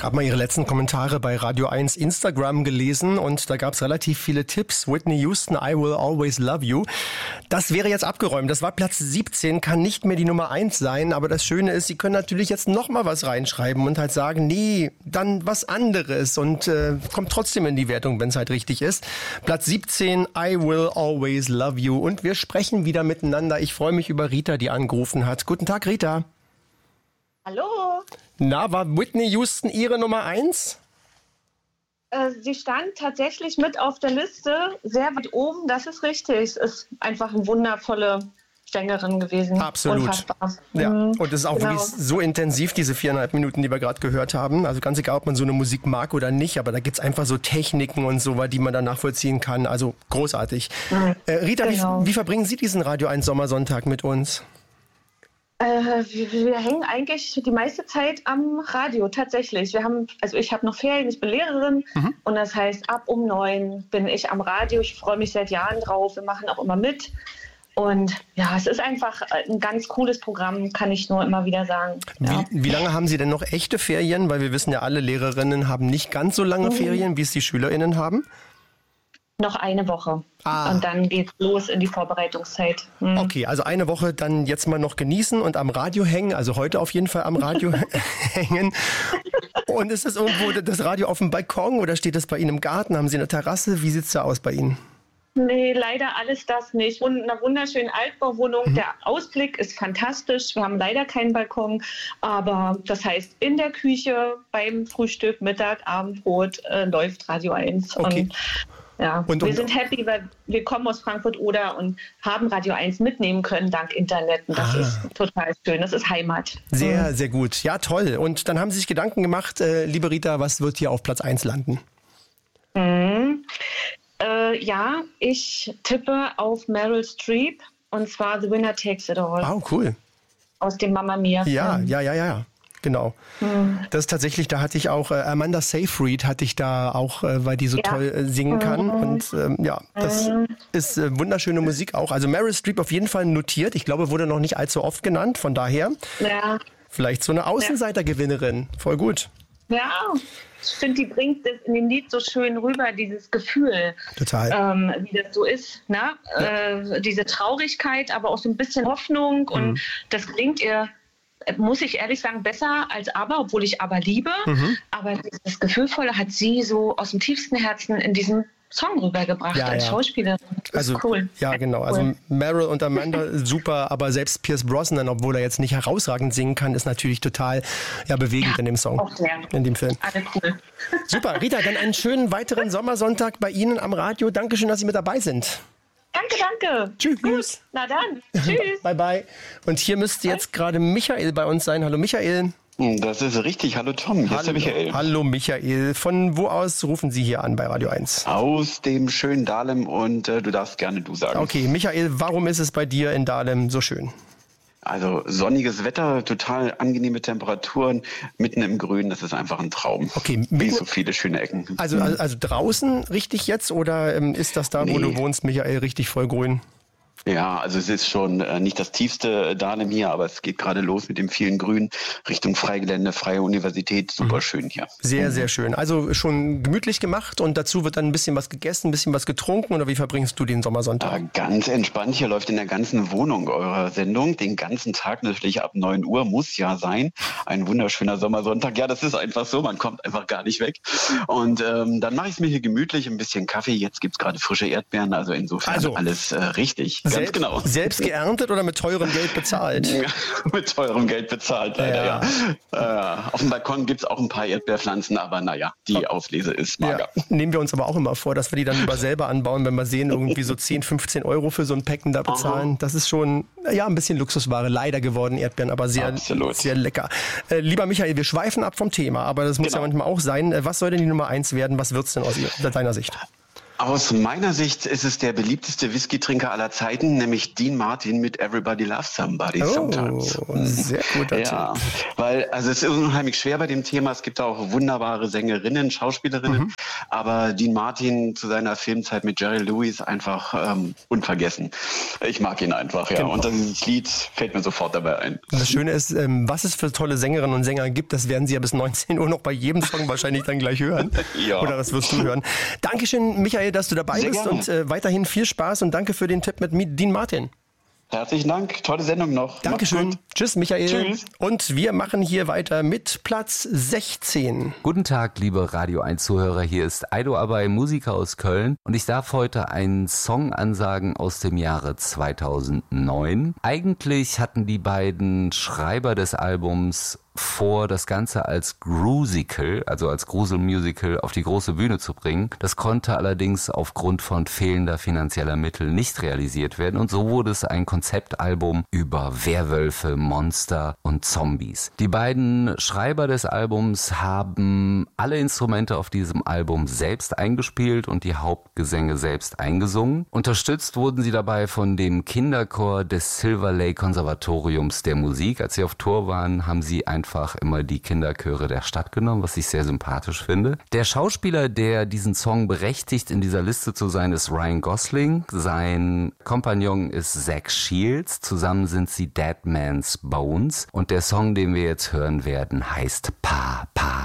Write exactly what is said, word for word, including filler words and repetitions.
gerade mal Ihre letzten Kommentare bei Radio eins Instagram gelesen und da gab es relativ viele Tipps. Whitney Houston, I Will Always Love You. Das wäre jetzt abgeräumt. Das war Platz siebzehn, kann nicht mehr die Nummer eins sein. Aber das Schöne ist, Sie können natürlich jetzt noch mal was reinschreiben und halt sagen, nee, dann was anderes und äh, kommt trotzdem in die Wertung, wenn es halt richtig ist. Platz siebzehn, I Will Always Love You. Und wir sprechen wieder miteinander. Ich freue mich über Rita, die angerufen hat. Guten Tag, Rita. Hallo. Na, war Whitney Houston Ihre Nummer eins? Äh, sie stand tatsächlich mit auf der Liste, sehr weit oben, das ist richtig. Es ist einfach eine wundervolle Sängerin gewesen. Absolut. Unfassbar. Ja. Mhm. Und es ist auch Genau. wirklich so intensiv, diese viereinhalb Minuten, die wir gerade gehört haben. Also ganz egal, ob man so eine Musik mag oder nicht, aber da gibt's einfach so Techniken und so, die man dann nachvollziehen kann. Also großartig. Mhm. Äh, Rita, Genau. wie, wie verbringen Sie diesen Radio eins Sommersonntag mit uns? Äh, wir, wir hängen eigentlich die meiste Zeit am Radio, tatsächlich. Wir haben, also ich habe noch Ferien, ich bin Lehrerin Mhm. und das heißt, ab um neun bin ich am Radio. Ich freue mich seit Jahren drauf. Wir machen auch immer mit. Und ja, es ist einfach ein ganz cooles Programm, kann ich nur immer wieder sagen. Ja. Wie, wie lange haben Sie denn noch echte Ferien? Weil wir wissen ja, alle Lehrerinnen haben nicht ganz so lange Mhm. Ferien, wie es die SchülerInnen haben. Noch eine Woche. Ah. Und dann geht's los in die Vorbereitungszeit. Hm. Okay, also eine Woche dann jetzt mal noch genießen und am Radio hängen, also heute auf jeden Fall am Radio hängen. Und ist das irgendwo das Radio auf dem Balkon oder steht das bei Ihnen im Garten? Haben Sie eine Terrasse? Wie sieht's da aus bei Ihnen? Nee, leider alles das nicht. Und in einer wunderschönen Altbauwohnung. Mhm. Der Ausblick ist fantastisch. Wir haben leider keinen Balkon. Aber das heißt, in der Küche, beim Frühstück, Mittag, Abendbrot äh, läuft Radio eins. Okay. Und ja, Und- wir und- sind happy, weil wir kommen aus Frankfurt-Oder und haben Radio eins mitnehmen können dank Internet. Und das Ah. ist total schön. Das ist Heimat. Sehr, sehr gut. Ja, toll. Und dann haben Sie sich Gedanken gemacht, äh, liebe Rita, was wird hier auf Platz eins landen? Mhm. Äh, ja, ich tippe auf Meryl Streep und zwar The Winner Takes It All Wow, cool. aus dem Mamma Mia. Ja, Film. ja, ja, ja. Genau. Das ist tatsächlich, da hatte ich auch, äh, Amanda Seyfried hatte ich da auch, äh, weil die so Ja. toll äh, singen kann. Und ähm, ja, das Mhm. ist äh, wunderschöne Musik auch. Also Meryl Streep auf jeden Fall notiert. Ich glaube, wurde noch nicht allzu oft genannt. Von daher Ja, vielleicht so eine Außenseitergewinnerin. Voll gut. ja. Ich finde, die bringt das in dem Lied so schön rüber, dieses Gefühl, Total. ähm, wie das so ist. Ne? Äh, diese Traurigkeit, aber auch so ein bisschen Hoffnung. Und Mhm. das klingt ihr, äh, muss ich ehrlich sagen, besser als Aber, obwohl ich Aber liebe. Mhm. Aber das Gefühlvolle hat sie so aus dem tiefsten Herzen in diesem Song rübergebracht Ja, als ja. Schauspielerin. Das Also, ist cool. ja, genau. Cool. Also Meryl und Amanda super, aber selbst Pierce Brosnan, obwohl er jetzt nicht herausragend singen kann, ist natürlich total ja, bewegend Ja, in dem Song, auch sehr. in dem Film. Alle cool. Super, Rita, dann einen schönen weiteren Sommersonntag bei Ihnen am Radio. Dankeschön, dass Sie mit dabei sind. Danke, danke. Tschüss. Gut, na dann. Tschüss. Bye, bye. Und hier müsste jetzt gerade Michael bei uns sein. Hallo, Michael. Das ist richtig. Hallo Tom, hier ist der Michael. Hallo, Michael. Von wo aus rufen Sie hier an bei Radio eins? Aus dem schönen Dahlem und äh, du darfst gerne du sagen. Okay, Michael, warum ist es bei dir in Dahlem so schön? Also sonniges Wetter, total angenehme Temperaturen, mitten im Grün, das ist einfach ein Traum. Okay, Wie mitten- so viele schöne Ecken. Also, also, also draußen richtig jetzt oder ähm, ist das da, wo Nee. du wohnst, Michael, richtig voll grün? Ja, also es ist schon äh, nicht das tiefste Dahlem hier, aber es geht gerade los mit dem vielen Grün Richtung Freigelände, Freie Universität, super schön hier. Sehr, sehr schön. Also schon gemütlich gemacht und dazu wird dann ein bisschen was gegessen, ein bisschen was getrunken oder wie verbringst du den Sommersonntag? Ja, ganz entspannt. Hier läuft in der ganzen Wohnung eure Sendung. Den ganzen Tag natürlich ab neun Uhr muss ja sein. Ein wunderschöner Sommersonntag. Ja, das ist einfach so. Man kommt einfach gar nicht weg. Und ähm, dann mache ich es mir hier gemütlich. Ein bisschen Kaffee. Jetzt gibt's gerade frische Erdbeeren. Also insofern Also, alles äh, richtig. Ganz Selbst, genau. selbst geerntet oder mit teurem Geld bezahlt? Ja, mit teurem Geld bezahlt, leider, Ja. ja. Äh, auf dem Balkon gibt's auch ein paar Erdbeerpflanzen, aber naja, die Auslese ist mager. Ja, nehmen wir uns aber auch immer vor, dass wir die dann lieber selber anbauen, wenn wir sehen, irgendwie so zehn, fünfzehn Euro für so ein Päcken da bezahlen. Das ist schon, ja, ein bisschen Luxusware leider geworden, Erdbeeren, aber sehr, Absolut. sehr lecker. Äh, lieber Michael, wir schweifen ab vom Thema, aber das muss Genau. ja manchmal auch sein. Äh, was soll denn die Nummer eins werden? Was wird's denn aus, ihr, aus deiner Sicht? Aus meiner Sicht ist es der beliebteste Whisky-Trinker aller Zeiten, nämlich Dean Martin mit Everybody Loves Somebody oh, Sometimes. Sehr guter ja, Tipp. Weil, also es ist unheimlich schwer bei dem Thema. Es gibt auch wunderbare Sängerinnen, Schauspielerinnen, mhm. aber Dean Martin zu seiner Filmzeit mit Jerry Lewis einfach ähm, unvergessen. Ich mag ihn einfach, ja. Genau. Und dieses Lied fällt mir sofort dabei ein. Das Schöne ist, ähm, was es für tolle Sängerinnen und Sänger gibt, das werden Sie ja bis neunzehn Uhr noch bei jedem Song wahrscheinlich dann gleich hören. Ja. Oder das wirst du hören. Dankeschön, Michael, dass du dabei Sehr bist gerne. und äh, weiterhin viel Spaß und danke für den Tipp mit Dean Martin. Herzlichen Dank, tolle Sendung noch. Dankeschön. Tschüss, Michael. Tschüss. Und wir machen hier weiter mit Platz sechzehn. Guten Tag, liebe Radio eins Zuhörer. Hier ist Aido Abay, Musiker aus Köln. Und ich darf heute einen Song ansagen aus dem Jahre zweitausendneun. Eigentlich hatten die beiden Schreiber des Albums vor, das Ganze als Grusical, also als Gruselmusical, auf die große Bühne zu bringen. Das konnte allerdings aufgrund von fehlender finanzieller Mittel nicht realisiert werden und so wurde es ein Konzeptalbum über Werwölfe, Monster und Zombies. Die beiden Schreiber des Albums haben alle Instrumente auf diesem Album selbst eingespielt und die Hauptgesänge selbst eingesungen. Unterstützt wurden sie dabei von dem Kinderchor des Silver Lake Konservatoriums der Musik. Als sie auf Tour waren, haben sie ein einfach immer die Kinderchöre der Stadt genommen, was ich sehr sympathisch finde. Der Schauspieler, der diesen Song berechtigt, in dieser Liste zu sein, ist Ryan Gosling. Sein Kompagnon ist Zach Shields. Zusammen sind sie Dead Man's Bones. Und der Song, den wir jetzt hören werden, heißt